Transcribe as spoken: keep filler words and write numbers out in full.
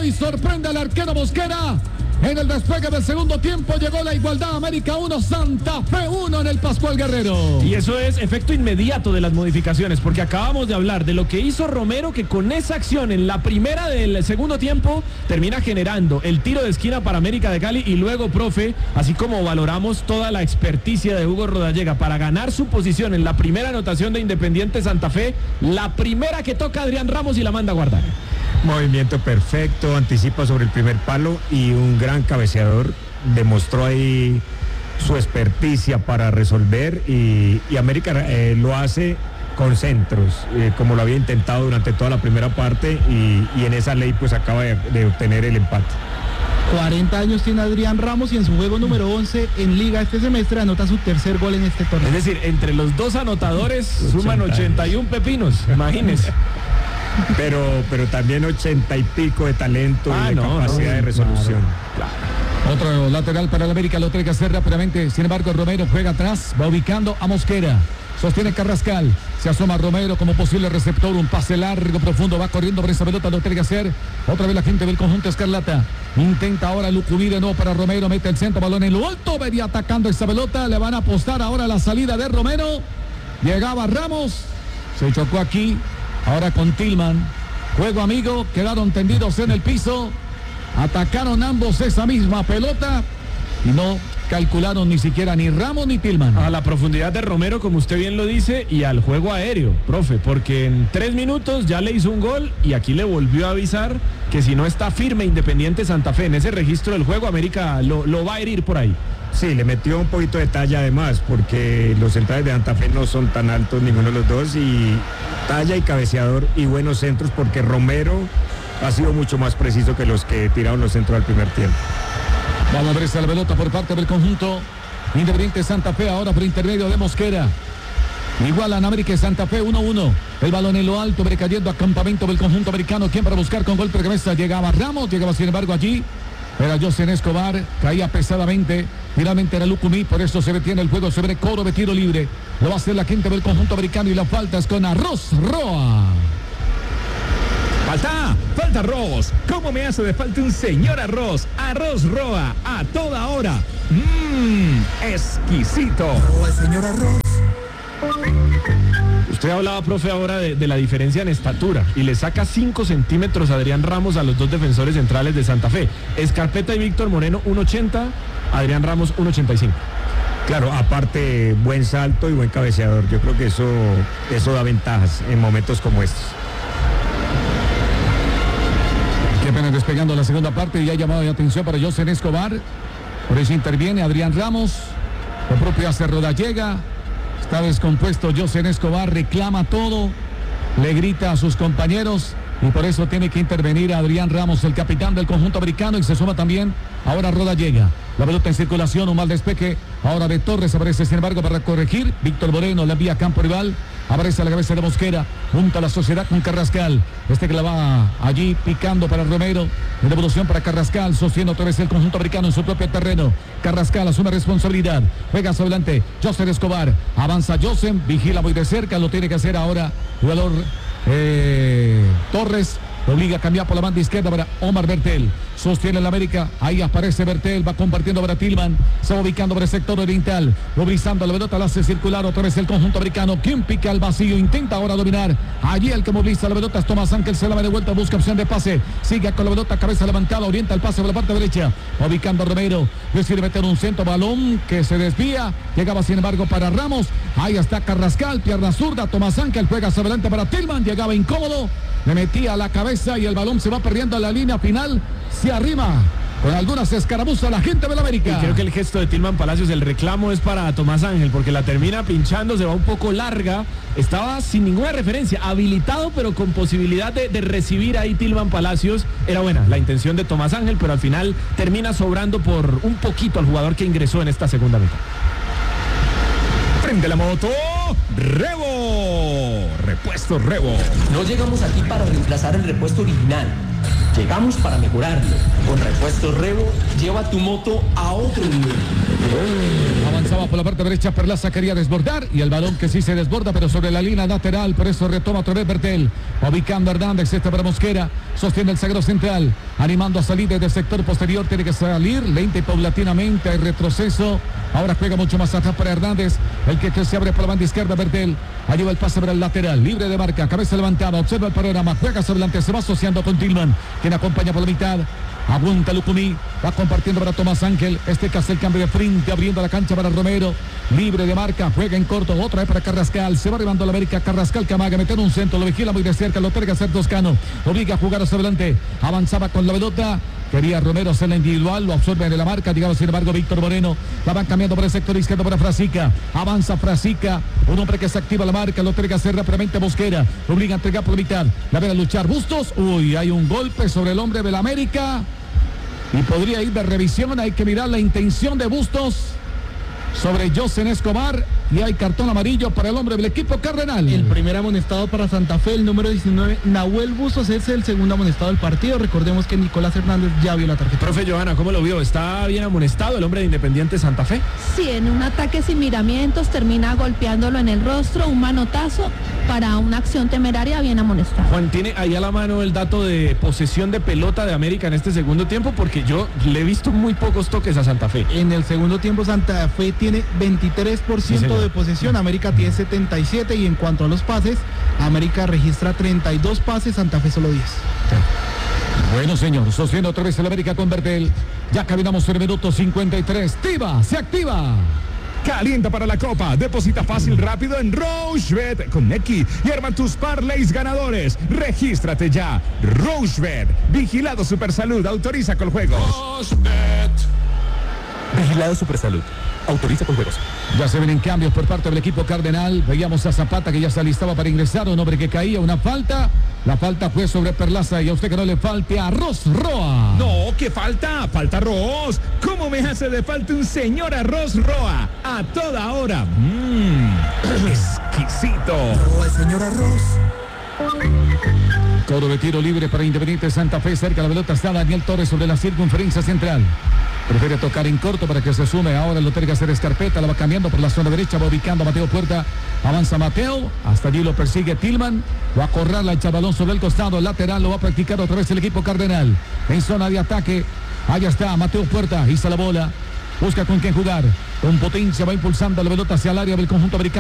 y sorprende al arquero Mosquera. En el despegue del segundo tiempo llegó la igualdad. América uno, Santa Fe uno en el Pascual Guerrero. Y eso es efecto inmediato de las modificaciones, porque acabamos de hablar de lo que hizo Romero, que con esa acción en la primera del segundo tiempo termina generando el tiro de esquina para América de Cali. Y luego, profe, así como valoramos toda la experticia de Hugo Rodallega para ganar su posición en la primera anotación de Independiente Santa Fe, la primera que toca Adrián Ramos y la manda a guardar. Movimiento perfecto, anticipa sobre el primer palo y un gran cabeceador. Demostró ahí su experticia para resolver y, y América eh, lo hace con centros, eh, como lo había intentado durante toda la primera parte y, y en esa ley pues acaba de, de obtener el empate. cuarenta años tiene Adrián Ramos y en su juego número once en Liga este semestre anota su tercer gol en este torneo. Es decir, entre los dos anotadores suman ochenta y uno pepinos, imagínense. Pero, pero también ochenta y pico de talento ah, y de no, capacidad no, de resolución. Claro, claro. Otro lateral para el América, lo tiene que hacer rápidamente. Sin embargo, Romero juega atrás, va ubicando a Mosquera. Sostiene Carrascal, se asoma Romero como posible receptor, un pase largo, profundo, va corriendo por esa pelota, lo tiene que hacer. Otra vez la gente del conjunto Escarlata. Intenta ahora Lucubí de nuevo para Romero, mete el centro, balón en lo alto, venía atacando esa pelota, le van a apostar ahora la salida de Romero. Llegaba Ramos, se chocó aquí. Ahora con Tillman, juego amigo, quedaron tendidos en el piso, atacaron ambos esa misma pelota y no calcularon ni siquiera ni Ramos ni Tillman. A la profundidad de Romero, como usted bien lo dice, y al juego aéreo, profe, porque en tres minutos ya le hizo un gol y aquí le volvió a avisar que si no está firme Independiente Santa Fe en ese registro del juego, América lo, lo va a herir por ahí. Sí, le metió un poquito de talla además, porque los centrales de Santa Fe no son tan altos ninguno de los dos, y talla y cabeceador y buenos centros, porque Romero ha sido mucho más preciso que los que tiraron los centros al primer tiempo. Vamos a ver esa la pelota por parte del conjunto Independiente Santa Fe, ahora por intermedio de Mosquera. Igualan América y Santa Fe uno uno. El balón en lo alto, cayendo a campamento del conjunto americano. ¿Quién para buscar con golpe de cabeza? Llegaba Ramos, llegaba sin embargo allí. Era José Escobar, caía pesadamente. Finalmente era Lucumí, por eso se detiene el juego sobre cobro de tiro libre. Lo va a hacer la gente del conjunto americano y la falta es con Arroz Roa. Falta, falta arroz. ¿Cómo me hace de falta un señor arroz? Arroz Roa, a toda hora. Mmm, exquisito. Oh, el señor arroz. Usted hablaba, profe, ahora de, de la diferencia en estatura y le saca cinco centímetros a Adrián Ramos a los dos defensores centrales de Santa Fe. Escarpeta y Víctor Moreno uno ochenta, Adrián Ramos uno ochenta y cinco. Claro, aparte buen salto y buen cabeceador. Yo creo que eso, eso da ventajas en momentos como estos. Qué pena despegando la segunda parte y ha llamado de atención para José Escobar. Por eso interviene Adrián Ramos. Lo propio hace Rodallega. Está descompuesto José Escobar, reclama todo, le grita a sus compañeros y por eso tiene que intervenir Adrián Ramos, el capitán del conjunto americano, y se suma también ahora Rodallega. La pelota en circulación, un mal despeje. Ahora de Torres aparece, sin embargo, para corregir. Víctor Moreno la envía a campo rival. Aparece a la cabeza de Mosquera. Junta a la sociedad con Carrascal. Este que la va allí picando para Romero. En devolución para Carrascal. Sostiene otra vez el conjunto americano en su propio terreno. Carrascal asume responsabilidad. Juega hacia adelante. José Escobar. Avanza José. Vigila muy de cerca. Lo tiene que hacer ahora jugador eh, Torres. Lo obliga a cambiar por la banda izquierda para Omar Bertel. Sostiene el América. Ahí aparece Bertel. Va compartiendo para Tillman. Se va ubicando para el sector oriental. Movilizando la pelota. La hace circular otra vez el conjunto americano. Quien pica al vacío. Intenta ahora dominar. Allí el que moviliza la pelota es Tomás Ángel. Se la va de vuelta. Busca opción de pase. Sigue con la pelota. Cabeza levantada. Orienta el pase por la parte derecha. Va ubicando a Romero. Decide meter un centro. Balón que se desvía. Llegaba sin embargo para Ramos. Ahí está Carrascal. Pierna zurda. Tomás Ángel. Juega hacia adelante para Tillman. Llegaba incómodo. Le metía a la cabeza y el balón se va perdiendo a la línea final. Se arrima con algunas escaramuzas la gente del América. Y creo que el gesto de Tillman Palacios, el reclamo es para Tomás Ángel, porque la termina pinchando, se va un poco larga. Estaba sin ninguna referencia, habilitado, pero con posibilidad de, de recibir ahí Tillman Palacios. Era buena la intención de Tomás Ángel, pero al final termina sobrando por un poquito al jugador que ingresó en esta segunda mitad. Prende la moto, Rebo, repuesto Rebo. No llegamos aquí para reemplazar el repuesto original. Llegamos para mejorarlo. Con Repuestos Rebo, lleva tu moto a otro nivel. Avanzaba por la parte derecha, Perlaza quería desbordar y el balón que sí se desborda, pero sobre la línea lateral, por eso retoma otra vez Bertel, ubicando a Hernández, este para Mosquera, sostiene el zaguero central, animando a salir desde el sector posterior, tiene que salir lenta y paulatinamente, hay retroceso, ahora juega mucho más atrás para Hernández, el que, que se abre por la banda izquierda, Bertel, ayuda el pase para el lateral, libre de marca, cabeza levantada, observa el panorama, juega sobre adelante, se va asociando con Tillman, quien acompaña por la mitad. Aguanta Lucumí, va compartiendo para Tomás Ángel, este que hace el cambio de frente, abriendo la cancha para Romero, libre de marca, juega en corto, otra vez para Carrascal, se va arribando a la América, Carrascal que amaga, meter un centro, lo vigila muy de cerca, lo otorga a ser Toscano, obliga a jugar hacia adelante, avanzaba con la pelota, quería Romero hacer la individual, lo absorbe en la marca, llegaba sin embargo Víctor Moreno, la van cambiando por el sector izquierdo para Frasica, avanza Frasica, un hombre que se activa la marca, lo otorga a hacer rápidamente Mosquera, lo obliga a entregar por la mitad, la ven a luchar Bustos, uy, hay un golpe sobre el hombre de la América, y podría ir de revisión, hay que mirar la intención de Bustos sobre Josen Escobar y hay cartón amarillo para el hombre del equipo cardenal. El primer amonestado para Santa Fe, el número diecinueve, Nahuel Bustos, es el segundo amonestado del partido. Recordemos que Nicolás Hernández ya vio la tarjeta. Profe Johanna, ¿cómo lo vio? ¿Está bien amonestado el hombre de Independiente Santa Fe? Sí, en un ataque sin miramientos termina golpeándolo en el rostro, un manotazo para una acción temeraria, bien amonestado. Juan, ¿tiene ahí a la mano el dato de posesión de pelota de América en este segundo tiempo? Porque yo le he visto muy pocos toques a Santa Fe. En el segundo tiempo Santa Fe tiene veintitrés por ciento sí, de posesión, América tiene setenta y siete, y en cuanto a los pases, América registra treinta y dos pases, Santa Fe solo diez. Bueno, señor, sostiene otra vez el América con Bertel. Ya caminamos en el minuto cincuenta y tres. Tiva, se activa. Calienta para la Copa. Deposita fácil, rápido en Rochebet con Neki y arma tus parlays ganadores. Regístrate ya. Rochebet. Vigilado Supersalud. Autoriza con juegos. Rochebet. Vigilado Supersalud. Autoriza con juegos. Ya se vienen cambios por parte del equipo cardenal. Veíamos a Zapata que ya se alistaba para ingresar. Un hombre que caía, una falta. La falta fue sobre Perlaza y a usted que no le falte a Arroz Roa. No, ¿qué falta? Falta arroz. ¿Cómo me hace de falta un señor Arroz Roa? A toda hora. Mmm, exquisito. Roa, el señor Arroz. Coro de tiro libre para Independiente Santa Fe. Cerca la pelota está Daniel Torres sobre la circunferencia central. Prefiere tocar en corto para que se sume. Ahora lo tenga que hacer Escarpeta. La va cambiando por la zona derecha. Va ubicando a Mateo Puerta. Avanza Mateo. Hasta allí lo persigue Tillman. Va a correr la echa balón sobre el costado. El lateral lo va a practicar otra vez el equipo cardenal. En zona de ataque. Allá está Mateo Puerta. Hizo la bola. Busca con quién jugar. Con potencia va impulsando la pelota hacia el área del conjunto americano.